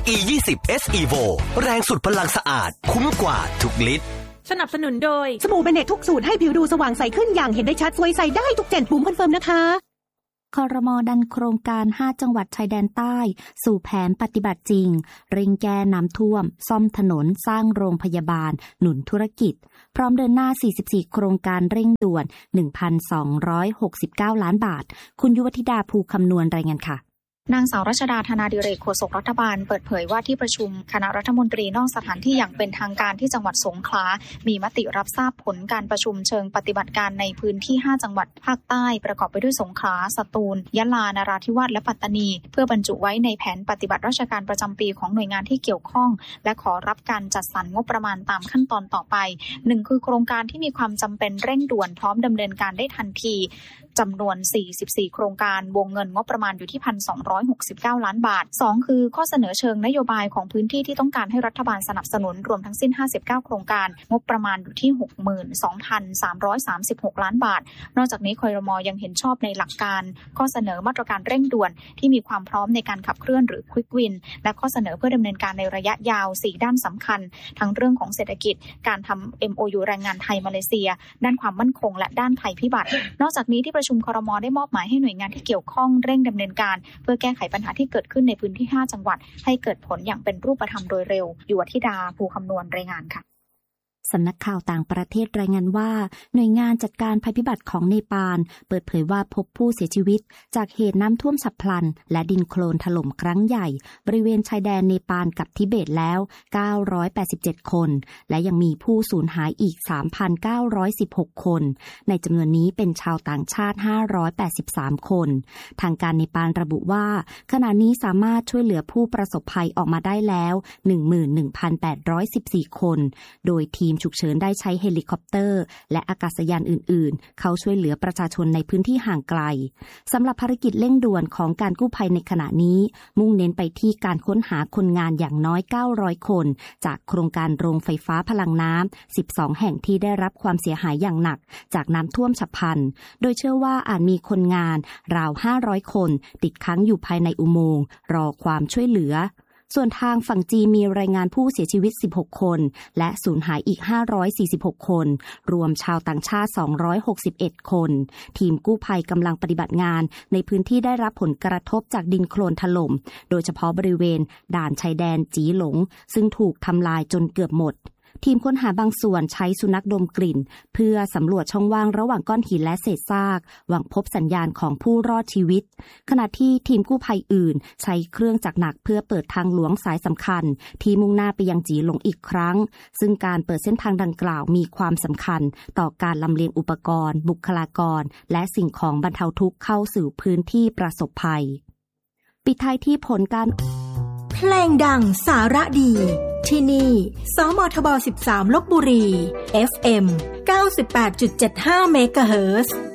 E20 S Evo แรงสุดพลังสะอาดคุ้มกว่าทุกลิตรสนับสนุนโดยสบู่เบเนตทุกสูตรให้ผิวดูสว่างใสขึ้นอย่างเห็นได้ชัดสวยใสได้ทุก7ปุ่มคอนเฟิร์มนะคะครม.ดันโครงการ5จังหวัดชายแดนใต้สู่แผนปฏิบัติจริงเร่งแก้น้ำท่วมซ่อมถนนสร้างโรงพยาบาลหนุนธุรกิจพร้อมเดินหน้า44โครงการเร่งด่วน 1,269 ล้านบาทคุณยุวธิดาภูคำนวณรายงานค่ะนางสาวรัชดาธนาดิเรกโฆษกรัฐบาลเปิดเผยว่าที่ประชุมคณะรัฐมนตรีนอกสถานที่อย่างเป็นทางการที่จังหวัดสงขลามีมติรับทราบผลการประชุมเชิงปฏิบัติการในพื้นที่5จังหวัดภาคใต้ประกอบไปด้วยสงขลาสตูลยะลานราธิวาสและปัตตานีเพื่อบรรจุไว้ในแผนปฏิบัติราชการประจำปีของหน่วยงานที่เกี่ยวข้องและขอรับการจัดสรรงบประมาณตามขั้นตอนต่อไป1คือโครงการที่มีความจำเป็นเร่งด่วนพร้อมดำเนินการได้ทันทีจำนวน44โครงการวงเงินงบประมาณอยู่ที่ 1,269 ล้านบาท2คือข้อเสนอเชิงนโยบายของพื้นที่ที่ต้องการให้รัฐบาลสนับสนุนรวมทั้งสิ้น59โครงการงบประมาณอยู่ที่ 62,336 ล้านบาทนอกจากนี้ครม.ยังเห็นชอบในหลักการข้อเสนอมาตรการเร่งด่วนที่มีความพร้อมในการขับเคลื่อนหรือ Quick Win และข้อเสนอเพื่อดำเนินการในระยะยาว4ด้านสำคัญทั้งเรื่องของเศรษฐกิจการทำ MOU แรงงานไทยมาเลเซียด้านความมั่นคงและด้านภัยพิบัตินอกจากนี้ที่ประชุมครม.ได้มอบหมายให้หน่วยงานที่เกี่ยวข้องเร่งดำเนินการเพื่อแก้ไขปัญหาที่เกิดขึ้นในพื้นที่5จังหวัดให้เกิดผลอย่างเป็นรูปธรรมโดยเร็วยุวธิดาภูคำนวณรายงานค่ะสำนักข่าวต่างประเทศรายงานว่าหน่วยงานจัดการภัยพิบัติของเนปาลเปิดเผยว่าพบผู้เสียชีวิตจากเหตุน้ำท่วมฉับพลันและดินโคลนถล่มครั้งใหญ่บริเวณชายแดนเนปาลกับทิเบตแล้ว987คนและยังมีผู้สูญหายอีก 3,916 คนในจำนวนนี้เป็นชาวต่างชาติ583คนทางการเนปาลระบุว่าขณะนี้สามารถช่วยเหลือผู้ประสบภัยออกมาได้แล้ว 11,814 คนโดยทีมฉุกเฉินได้ใช้เฮลิคอปเตอร์และอากาศยานอื่นๆเข้าช่วยเหลือประชาชนในพื้นที่ห่างไกลสำหรับภารกิจเร่งด่วนของการกู้ภัยในขณะนี้มุ่งเน้นไปที่การค้นหาคนงานอย่างน้อย900คนจากโครงการโรงไฟฟ้าพลังน้ำ12แห่งที่ได้รับความเสียหายอย่างหนักจากน้ำท่วมฉับพลันโดยเชื่อว่าอาจมีคนงานราว500คนติดค้างอยู่ภายในอุโมงค์รอความช่วยเหลือส่วนทางฝั่งจีนมีรายงานผู้เสียชีวิต16คนและสูญหายอีก546คนรวมชาวต่างชาติ261คนทีมกู้ภัยกำลังปฏิบัติงานในพื้นที่ได้รับผลกระทบจากดินโคลนถล่มโดยเฉพาะบริเวณด่านชายแดนจีหลงซึ่งถูกทำลายจนเกือบหมดทีมค้นหาบางส่วนใช้สุนัขดมกลิ่นเพื่อสำรวจช่องว่างระหว่างก้อนหินและเศษซากหวังพบสัญญาณของผู้รอดชีวิตขณะที่ทีมกู้ภัยอื่นใช้เครื่องจักรหนักเพื่อเปิดทางหลวงสายสำคัญที่มุ่งหน้าไปยังจีหลงอีกครั้งซึ่งการเปิดเส้นทางดังกล่าวมีความสำคัญต่อการลำเลียงอุปกรณ์บุคลากรและสิ่งของบรรเทาทุกข์เข้าสู่พื้นที่ประสบภัยปิดท้ายที่ผลการเพลงดังสาระดีที่นี่สมทบ13ลพบุรี FM 98.75 เมกะเฮิรตซ์